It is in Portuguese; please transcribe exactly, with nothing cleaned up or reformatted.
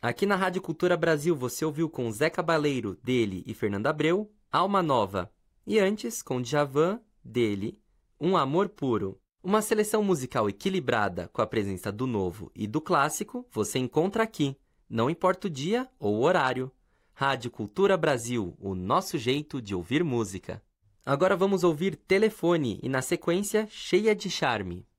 Aqui na Rádio Cultura Brasil você ouviu com Zé Cabaleiro, dele e Fernanda Abreu, Alma Nova. E antes, com Djavan, dele, Um Amor Puro. Uma seleção musical equilibrada com a presença do novo e do clássico você encontra aqui, não importa o dia ou o horário. Rádio Cultura Brasil, o nosso jeito de ouvir música. Agora vamos ouvir Telefone e, na sequência, Cheia de Charme.